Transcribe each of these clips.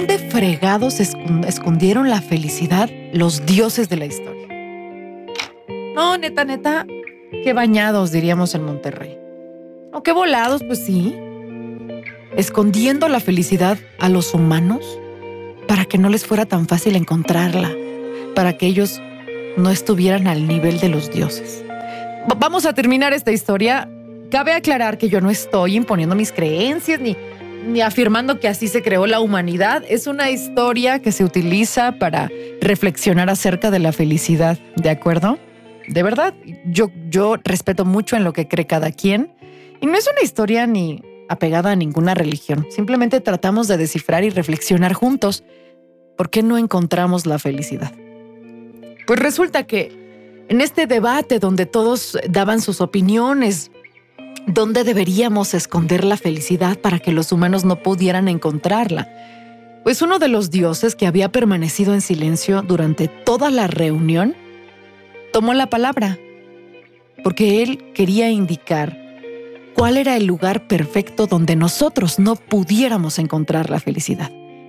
¿dónde fregados escondieron la felicidad los dioses de la historia? No, neta, qué bañados, diríamos en Monterrey. O qué volados, pues sí. Escondiendo la felicidad a los humanos para que no les fuera tan fácil encontrarla, para que ellos no estuvieran al nivel de los dioses. Vamos a terminar esta historia. Cabe aclarar que yo no estoy imponiendo mis creencias ni afirmando que así se creó la humanidad. Es una historia que se utiliza para reflexionar acerca de la felicidad, ¿de acuerdo? De verdad, yo respeto mucho en lo que cree cada quien. Y no es una historia ni apegada a ninguna religión. Simplemente tratamos de descifrar y reflexionar juntos por qué no encontramos la felicidad. Pues resulta que en este debate donde todos daban sus opiniones, ¿dónde deberíamos esconder la felicidad para que los humanos no pudieran encontrarla? Pues uno de los dioses que había permanecido en silencio durante toda la reunión tomó la palabra, porque él quería indicar cuál era el lugar perfecto donde nosotros no pudiéramos encontrar la felicidad.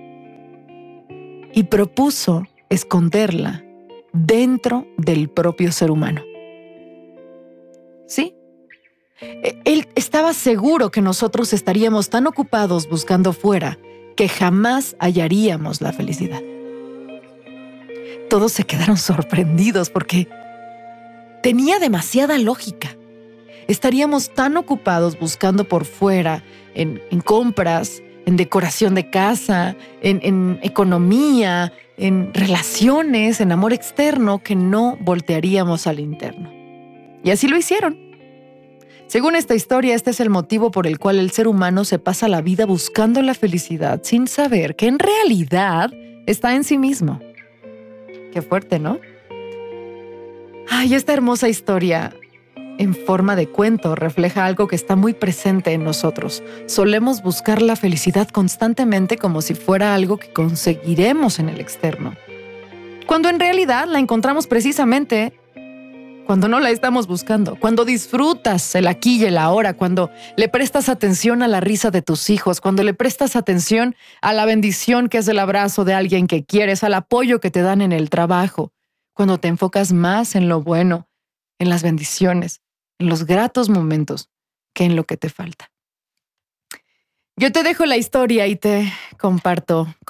Y propuso esconderla dentro del propio ser humano. ¿Sí? Él estaba seguro que nosotros estaríamos tan ocupados buscando fuera que jamás hallaríamos la felicidad. Todos se quedaron sorprendidos porque tenía demasiada lógica. Estaríamos tan ocupados buscando por fuera, en compras, en decoración de casa, en economía, en relaciones, en amor externo, que no voltearíamos al interno. Y así lo hicieron. Según esta historia, este es el motivo por el cual el ser humano se pasa la vida buscando la felicidad sin saber que en realidad está en sí mismo. Qué fuerte, ¿no? Ay, esta hermosa historia en forma de cuento refleja algo que está muy presente en nosotros. Solemos buscar la felicidad constantemente como si fuera algo que conseguiremos en el externo, cuando en realidad la encontramos precisamente cuando no la estamos buscando, cuando disfrutas el aquí y el ahora, cuando le prestas atención a la risa de tus hijos, cuando le prestas atención a la bendición que es el abrazo de alguien que quieres, al apoyo que te dan en el trabajo, cuando te enfocas más en lo bueno, en las bendiciones, en los gratos momentos, que en lo que te falta. Yo te dejo la historia y te comparto